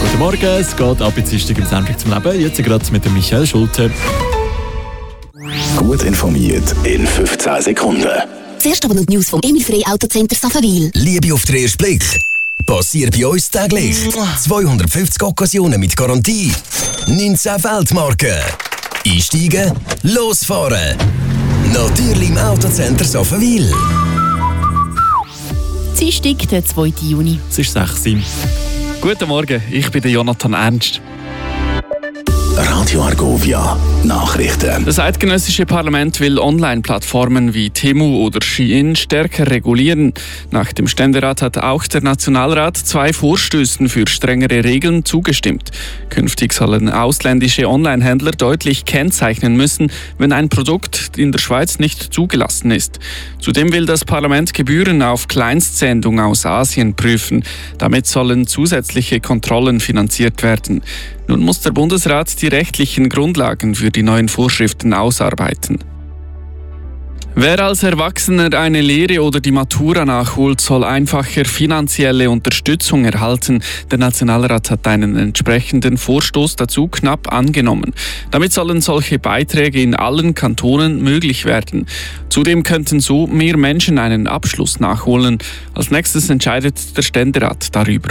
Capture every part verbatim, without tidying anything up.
Guten Morgen, es geht ab jetzt Dienstag im Sendung zum Leben. Jetzt gerade mit dem Michael Schulte. Gut informiert in fünfzehn Sekunden. Zuerst aber noch die News vom Emil Frey Autocenter Safenwil. Liebe auf den ersten Blick. Passiert bei uns täglich. zweihundertfünfzig Occasionen mit Garantie. neunzehn Weltmarken. Einsteigen, losfahren. Natürlich im Autocenter Safenwil. Dienstag, der zweiten Juni. Es ist sechs Uhr. Guten Morgen, ich bin der Jonathan Ernst. Radio Argovia Nachrichten. Das eidgenössische Parlament will Online-Plattformen wie Temu oder Shein stärker regulieren. Nach dem Ständerat hat auch der Nationalrat zwei Vorstößen für strengere Regeln zugestimmt. Künftig sollen ausländische Online-Händler deutlich kennzeichnen müssen, wenn ein Produkt in der Schweiz nicht zugelassen ist. Zudem will das Parlament Gebühren auf Kleinstsendung aus Asien prüfen. Damit sollen zusätzliche Kontrollen finanziert werden. Nun muss der Bundesrat die rechtlichen Grundlagen für die neuen Vorschriften ausarbeiten. Wer als Erwachsener eine Lehre oder die Matura nachholt, soll einfacher finanzielle Unterstützung erhalten. Der Nationalrat hat einen entsprechenden Vorstoß dazu knapp angenommen. Damit sollen solche Beiträge in allen Kantonen möglich werden. Zudem könnten so mehr Menschen einen Abschluss nachholen. Als nächstes entscheidet der Ständerat darüber.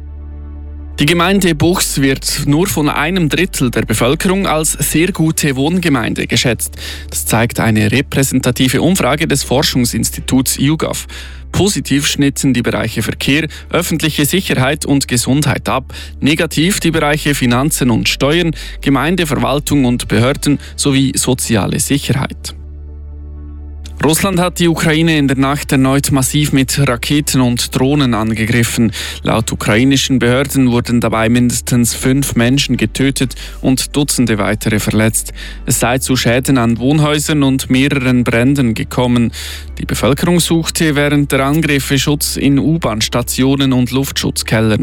Die Gemeinde Buchs wird nur von einem Drittel der Bevölkerung als sehr gute Wohngemeinde geschätzt. Das zeigt eine repräsentative Umfrage des Forschungsinstituts YouGov. Positiv schnitten die Bereiche Verkehr, öffentliche Sicherheit und Gesundheit ab. Negativ die Bereiche Finanzen und Steuern, Gemeindeverwaltung und Behörden sowie soziale Sicherheit. Russland hat die Ukraine in der Nacht erneut massiv mit Raketen und Drohnen angegriffen. Laut ukrainischen Behörden wurden dabei mindestens fünf Menschen getötet und Dutzende weitere verletzt. Es sei zu Schäden an Wohnhäusern und mehreren Bränden gekommen. Die Bevölkerung suchte während der Angriffe Schutz in U-Bahn-Stationen und Luftschutzkellern.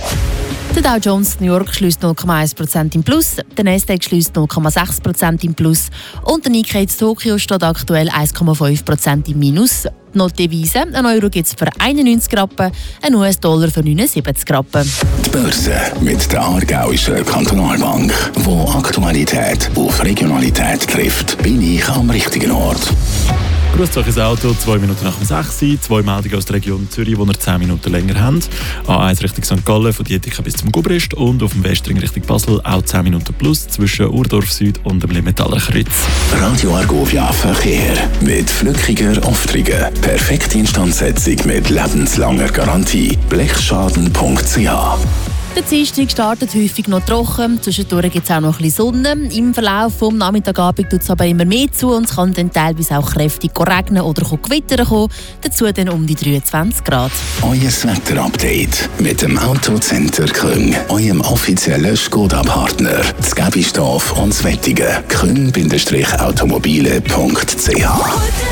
Der Dow Jones New York schließt null Komma eins Prozent im Plus, der Nasdaq schließt null Komma sechs Prozent im Plus und der Nikkei Tokio steht aktuell eins Komma fünf Prozent im Minus. Die Notdevise, ein Euro gibt es für einundneunzig Rappen, ein U S-Dollar für neunundsiebzig Rappen. Die Börse mit der Aargauischen Kantonalbank, wo Aktualität auf Regionalität trifft, bin ich am richtigen Ort. Grüß euch ins Auto, zwei Minuten nach dem sechs Uhr, zwei Meldungen aus der Region Zürich, die ihr zehn Minuten länger habt. A eins Richtung Sankt Gallen, von Dietika bis zum Gubrist und auf dem Westring Richtung Basel auch zehn Minuten plus zwischen Urdorf Süd und dem Limentaler Kreuz. Radio Argovia Verkehr mit flückiger Aufträge, perfekte Instandsetzung mit lebenslanger Garantie. blechschaden punkt c h. Der Dienstag startet häufig noch trocken, zwischendurch gibt es auch noch ein bisschen Sonne. Im Verlauf des Nachmittagabend tut es aber immer mehr zu und es kann dann teilweise auch kräftig regnen oder gewittern kommen. Dazu dann um die dreiundzwanzig Grad. Euer Wetterupdate mit dem Autocenter Küng, eurem offiziellen Skoda-Partner. Das Gebistorf und das Wettige. küng Automobile punkt c h.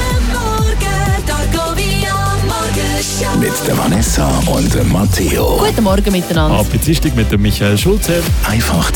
Mit der Vanessa und dem Matteo. Guten Morgen miteinander. Ab Dienstag mit dem Michael Schulte. Einfach